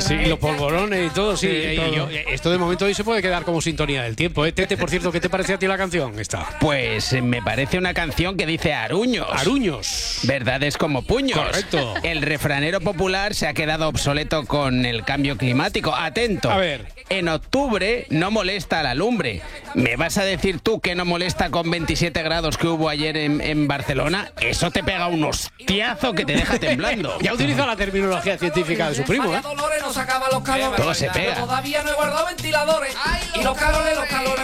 Sí, los polvorones y todo, sí. Esto de momento hoy se puede quedar como sintonía del tiempo, ¿eh? Tete, por cierto, ¿qué te parece a ti la canción esta? Pues me parece una canción que dice aruños. Aruños. Verdades como puños. Correcto. El refranero popular se ha quedado obsoleto con el cambio climático. Atento. A ver. En octubre no molesta la lumbre. ¿Me vas a decir tú que no molesta con 27 grados que hubo ayer en Barcelona? Eso te pega un hostiazo que te deja temblando. Ya utiliza la terminología científica de su primo, ¿eh? Todo se pega. Todavía no he guardado ventiladores. Y los calores.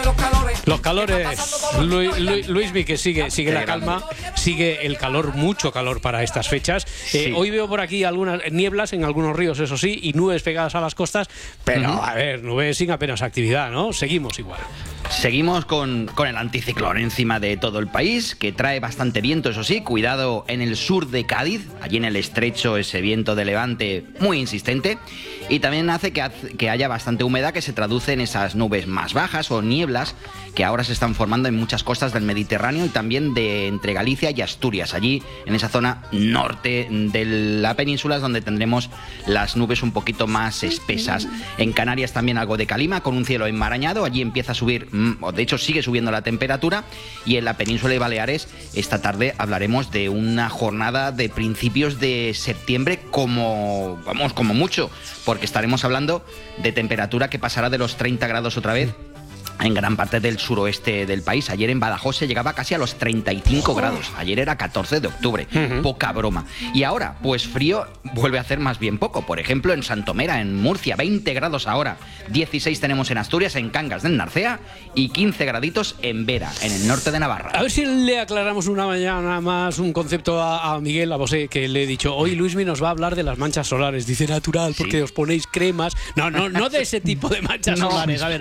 Los calores, Luismi, que sigue la calma, sigue el calor, mucho calor para estas fechas. Sí. Hoy veo por aquí algunas nieblas en algunos ríos, eso sí, y nubes pegadas a las costas, pero a ver, nubes sin apenas actividad, ¿no? Seguimos igual. Seguimos con el anticiclón encima de todo el país, que trae bastante viento, eso sí. Cuidado en el sur de Cádiz, allí en el estrecho, ese viento de levante muy insistente. Y también hace que haya bastante humedad, que se traduce en esas nubes más bajas o nieblas que ahora se están formando en muchas costas del Mediterráneo y también entre Galicia y Asturias. Allí, en esa zona norte de la península, es donde tendremos las nubes un poquito más espesas. En Canarias también algo de calima, con un cielo enmarañado. Allí empieza a subir, o de hecho sigue subiendo la temperatura. Y en la península de Baleares, esta tarde hablaremos de una jornada de principios de septiembre como mucho, porque estaremos hablando de temperatura que pasará de los 30 grados otra vez en gran parte del suroeste del país. Ayer en Badajoz se llegaba casi a los 35 grados. Ayer era 14 de octubre. Poca broma. Y ahora, pues frío vuelve a hacer más bien poco. Por ejemplo, en Santomera, en Murcia, 20 grados ahora. 16 tenemos en Asturias, en Cangas del Narcea, y 15 graditos en Vera, en el norte de Navarra. A ver si le aclaramos una mañana más un concepto a Miguel, a Bosé, que le he dicho, hoy Luismi nos va a hablar de las manchas solares. Dice natural, porque os ponéis cremas. No de ese tipo de manchas solares. A ver,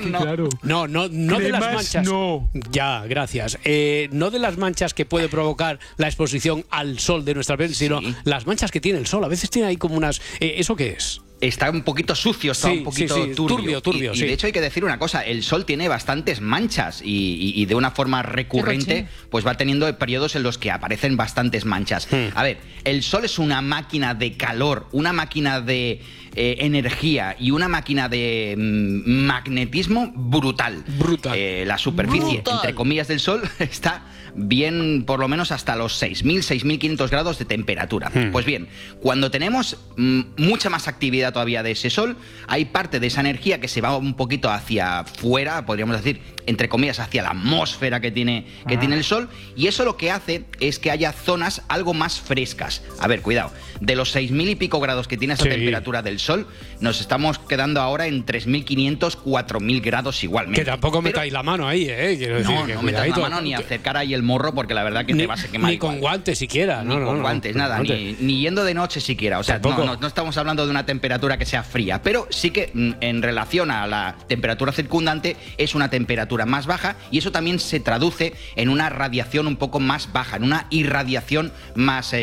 no de las manchas. No. Ya, gracias. No de las manchas que puede provocar la exposición al sol de nuestra piel, sino las manchas que tiene el sol. A veces tiene ahí como unas... ¿Eso qué es? Está un poquito sucio, está un poquito turbio. Turbio, y de hecho hay que decir una cosa, el sol tiene bastantes manchas y de una forma recurrente pues va teniendo periodos en los que aparecen bastantes manchas. A ver, el sol es una máquina de calor, una máquina de energía y una máquina de magnetismo brutal. La superficie, entre comillas, del sol está bien por lo menos hasta los 6.500 grados de temperatura. Pues bien, cuando tenemos mucha más actividad todavía de ese sol, hay parte de esa energía que se va un poquito hacia fuera, podríamos decir, entre comillas, hacia la atmósfera que tiene el sol, y eso lo que hace es que haya zonas algo más frescas. A ver, cuidado, de los 6.000 y pico grados que tiene esa temperatura del sol, nos estamos quedando ahora en 3.500, 4.000 grados igualmente. Que tampoco metáis la mano ahí, Quiero decir, no metas la mano ni acercar ahí el morro, porque la verdad que te vas a quemar. Ni con guantes siquiera. Ni con guantes, nada, ni yendo de noche siquiera. O sea, no estamos hablando de una temperatura que sea fría, pero sí que en relación a la temperatura circundante es una temperatura más baja, y eso también se traduce en una radiación un poco más baja, en una irradiación más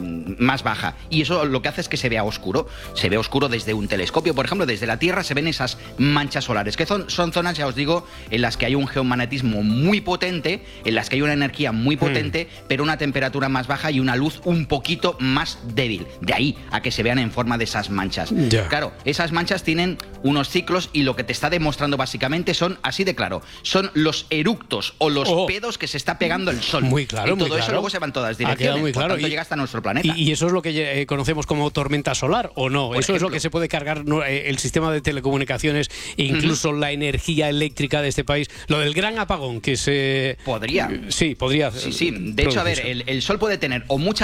baja, y eso lo que hace es que se vea oscuro. Se ve oscuro desde un telescopio, por ejemplo, desde la Tierra se ven esas manchas solares, que son zonas, ya os digo, en las que hay un geomagnetismo muy potente, en las que hay una energía muy potente, pero una temperatura más baja y una luz un poquito más débil. De ahí a que se vean en forma de esas manchas. Claro, esas manchas tienen unos ciclos, y lo que te está demostrando básicamente son, así de claro, son los eructos o los pedos que se está pegando el sol. Muy claro, y todo eso luego se va en todas direcciones. Muy claro. Por tanto, llega hasta nuestro planeta. ¿Y eso es lo que conocemos como tormenta solar o no? Eso es lo que se puede cargar el sistema de telecomunicaciones e incluso la energía eléctrica de este país. Lo del gran apagón que se... Podría. Sí, podría. Sí. De hecho, a ver, el sol puede tener o mucha